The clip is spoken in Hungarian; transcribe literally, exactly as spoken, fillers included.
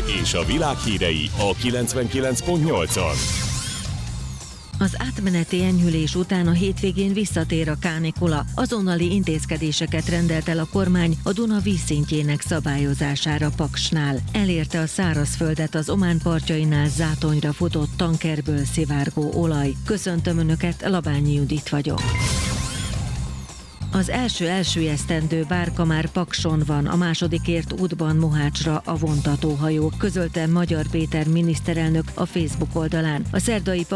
és a világ hírei a kilencvenkilenc pont nyolcon. Az átmeneti enyhülés után a hétvégén visszatér a kánikula. Azonnali intézkedéseket rendelt el a kormány a Duna vízszintjének szabályozására Paksnál. Elérte a szárazföldet az Omán partjainál zátonyra futott tankerből szivárgó olaj. Köszöntöm Önöket, Labányi Judit vagyok. Az első elsüllyesztendő bárka már Pakson van, a másodikért útban Mohácsra a vontatóhajó, közölte Magyar Péter miniszterelnök a Facebook oldalán. A szerdai